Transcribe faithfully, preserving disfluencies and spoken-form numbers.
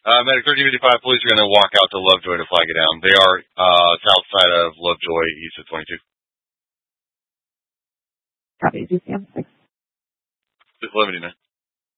Uh, Medic thirteen fifty-five, police are going to walk out to Lovejoy to flag it down. They are uh, south side of Lovejoy, east of twenty-two. Copy, G C M six. eleven nine.